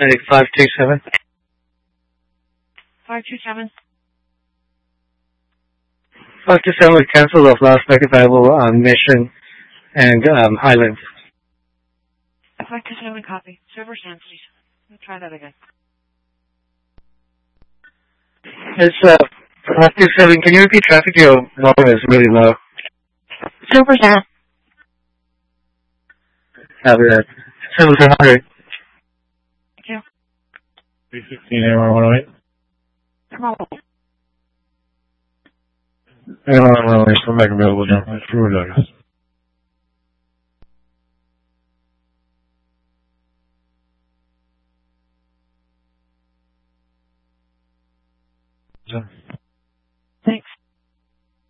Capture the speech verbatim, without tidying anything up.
five two seven. five two seven. five two seven was cancelled off last night available on Mission and um, Highlands. five two seven copy. Server sent, please. Let's try that again. It's uh, five two seven. Can you repeat traffic? Your volume is really low. Server sent. Copy that. seven two hundred. Thank you. three sixteen A one one oh eight. Come on. A one one oh eight, come back available now. That's true, I guess. So.